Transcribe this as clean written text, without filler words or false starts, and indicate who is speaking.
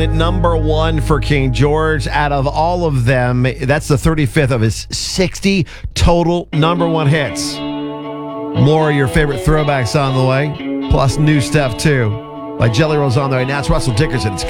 Speaker 1: Number one for King George. Out of all of them, that's the 35th of his 60 total number one hits. More of your favorite throwbacks on the way, plus new stuff too. Like Jelly Roll's on the way. Now it's Russell Dickerson. It's